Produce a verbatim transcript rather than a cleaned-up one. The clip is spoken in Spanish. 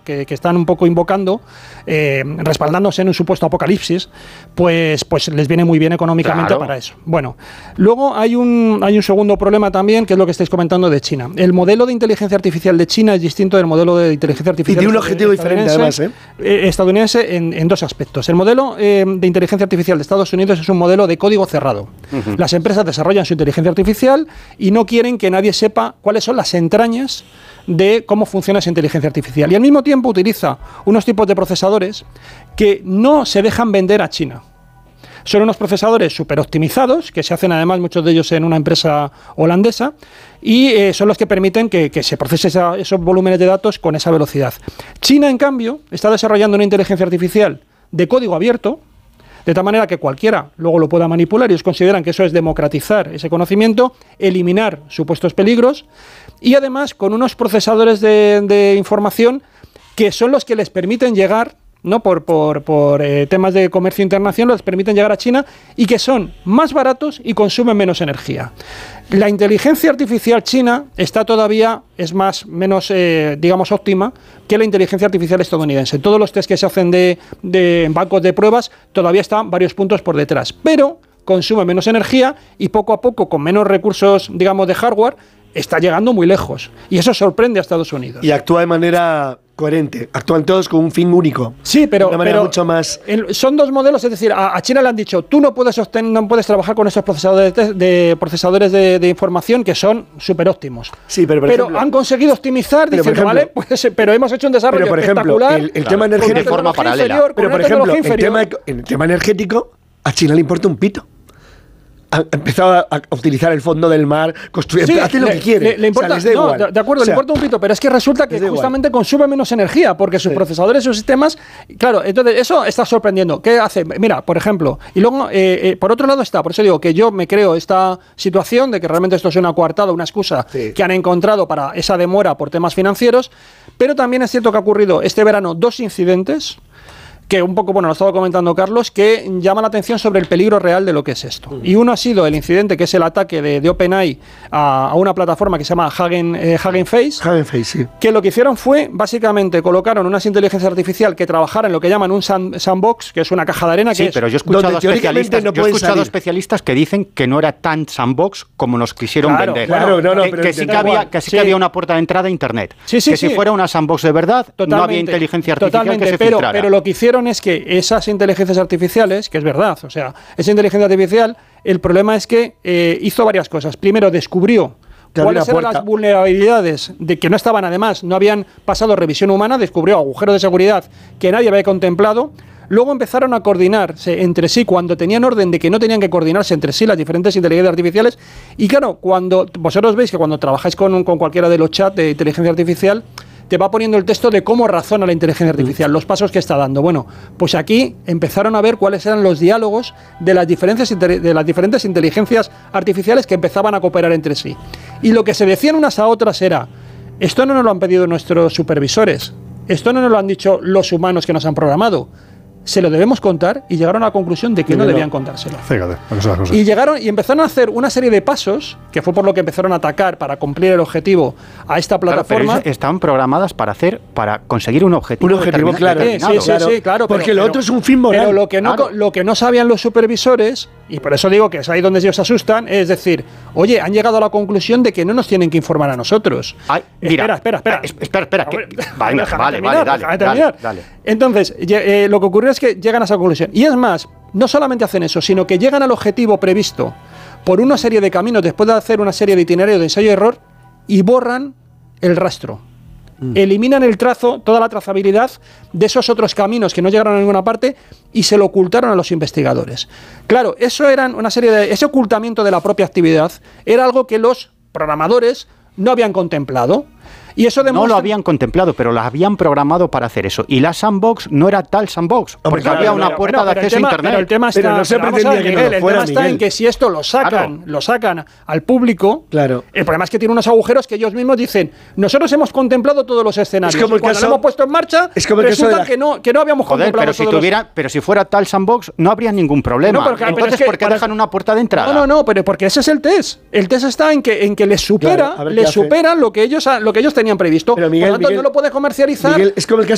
que, que están un poco invocando, eh, respaldándose en un supuesto apocalipsis, pues, pues les viene muy bien económicamente claro. para eso. Bueno, luego hay un, hay un segundo problema también, que es lo que estáis comentando de China. El modelo de inteligencia artificial de China es distinto del modelo de inteligencia artificial y tiene un objetivo diferente además, ¿eh? Eh, estadounidense en, en dos aspectos. El modelo eh, de inteligencia artificial de Estados Unidos es un modelo de código cerrado. Uh-huh. Las empresas desarrollan su inteligencia artificial y no quieren que nadie sepa cuáles son las entrañas de cómo funciona esa inteligencia artificial. Y al mismo tiempo utiliza unos tipos de procesadores que no se dejan vender a China. Son unos procesadores súper optimizados, que se hacen además muchos de ellos en una empresa holandesa, y eh, son los que permiten que, que se procese esa, esos volúmenes de datos con esa velocidad. China, en cambio, está desarrollando una inteligencia artificial de código abierto, de tal manera que cualquiera luego lo pueda manipular, y ellos consideran que eso es democratizar ese conocimiento, eliminar supuestos peligros, y además con unos procesadores de, de información que son los que les permiten llegar, no por, por, por eh, temas de comercio internacional, les permiten llegar a China, y que son más baratos y consumen menos energía. La inteligencia artificial china está todavía, es más, menos, eh, digamos, óptima que la inteligencia artificial estadounidense. Todos los test que se hacen de, de bancos de pruebas todavía están varios puntos por detrás, pero consume menos energía y poco a poco, con menos recursos, digamos, de hardware, está llegando muy lejos. Y eso sorprende a Estados Unidos. Y actúa de manera coherente. Actúan todos con un fin único. Sí, pero, de manera pero mucho más... el, son dos modelos, es decir, a, a China le han dicho, tú no puedes obtener, no puedes trabajar con esos procesadores de, de procesadores de, de información que son súper óptimos. Sí, pero por pero ejemplo, han conseguido optimizar, pero diciendo, ejemplo, vale, pues, pero hemos hecho un desarrollo pero por ejemplo, espectacular. El, el claro, tema energético de forma paralela. Inferior, pero por ejemplo, el tema, el tema energético, a China le importa un pito. Ha empezado a, a utilizar el fondo del mar, construir, sí, hace lo le, que quiere. Le, le importa, o sea, no, de, de acuerdo, o sea, le importa un pito, pero es que resulta que justamente igual. consume menos energía, porque sus sí. procesadores, sus sistemas, claro, entonces eso está sorprendiendo. ¿Qué hace? Mira, por ejemplo, y luego, eh, eh, por otro lado está, por eso digo que yo me creo esta situación de que realmente esto es una coartada, una excusa sí. que han encontrado para esa demora por temas financieros, pero también es cierto que ha ocurrido este verano dos incidentes, que un poco, bueno, lo estaba comentando Carlos, que llama la atención sobre el peligro real de lo que es esto. Mm. Y uno ha sido el incidente, que es el ataque de, de OpenAI a, a una plataforma que se llama Hugging, eh, Hugging Face, Hugging Face, sí. que lo que hicieron fue, básicamente, colocaron unas inteligencias artificiales que trabajaran en lo que llaman un sand, sandbox, que es una caja de arena. Sí, que pero es, yo he escuchado, especialistas, no yo he escuchado especialistas que dicen que no era tan sandbox como nos quisieron claro, vender. Claro, no, no, que, pero que, sí que, había, que sí, sí que había una puerta de entrada a Internet. Sí, sí, que sí. si fuera una sandbox de verdad, totalmente, no había inteligencia artificial totalmente, que se pero, filtrara. Pero lo que hicieron es que esa inteligencias artificiales, que es verdad, o sea, esa inteligencia artificial, el problema es que eh, hizo varias cosas. Primero, descubrió cuáles eran las vulnerabilidades de que no estaban, además, no habían pasado revisión humana, descubrió agujeros de seguridad que nadie había contemplado. Luego empezaron a coordinarse entre sí cuando tenían orden de que no tenían que coordinarse entre sí las diferentes inteligencias artificiales. Y claro, cuando vosotros veis que cuando trabajáis con, con cualquiera de los chats de inteligencia artificial, te va poniendo el texto de cómo razona la inteligencia artificial, los pasos que está dando. Bueno, pues aquí empezaron a ver cuáles eran los diálogos de las diferentes, de las diferentes inteligencias artificiales que empezaban a cooperar entre sí. Y lo que se decían unas a otras era, esto no nos lo han pedido nuestros supervisores, esto no nos lo han dicho los humanos que nos han programado, se lo debemos contar, y llegaron a la conclusión de que no, no debían contárselo. Fíjate, y llegaron y empezaron a hacer una serie de pasos, que fue por lo que empezaron a atacar para cumplir el objetivo a esta plataforma. Claro, pero estaban programadas para hacer, para conseguir un objetivo. Un objetivo, claro. Sí, sí, sí, sí, claro. Porque pero, lo pero, otro es un fin moral. Pero lo que, no, claro. lo que no sabían los supervisores, y por eso digo que es ahí donde ellos se asustan, es decir, oye, han llegado a la conclusión de que no nos tienen que informar a nosotros. Ay, mira, espera, espera, espera. Eh, espera, espera. Que, vale, vale, terminar, vale, dale, dale, dale. Entonces, eh, lo que ocurrió es que llegan a esa conclusión. Y es más, no solamente hacen eso, sino que llegan al objetivo previsto por una serie de caminos, después de hacer una serie de itinerarios de ensayo-error, y borran el rastro. Mm. Eliminan el trazo, toda la trazabilidad de esos otros caminos que no llegaron a ninguna parte, y se lo ocultaron a los investigadores. Claro, eso eran una serie de, ese ocultamiento de la propia actividad era algo que los programadores no habían contemplado. Y eso demuestra... No lo habían contemplado, pero la habían programado para hacer eso. Y la sandbox no era tal sandbox, porque claro, había una pero, puerta bueno, de acceso tema, a Internet. Pero el tema está, pero no se pero pretendía ver, que Miguel, no lo fuera, el tema está Miguel. en que si esto lo sacan, claro. lo sacan al público, claro. el problema es que tiene unos agujeros que ellos mismos dicen, nosotros hemos contemplado todos los escenarios. Es como el y cuando caso, lo hemos puesto en marcha, es como el resulta caso de la... que, no, que no habíamos Joder, contemplado pero si todos tuviera, los... pero si fuera tal sandbox, no habría ningún problema. No, pero, claro, Entonces, pero es que, ¿por qué para... dejan una puerta de entrada? No, no, no, pero porque ese es el test. El test está en que, en que les supera, claro, les supera lo que ellos lo que ellos tenían previsto. Pero Miguel, Por lo tanto, Miguel, no lo puede comercializar. Miguel, es como el caso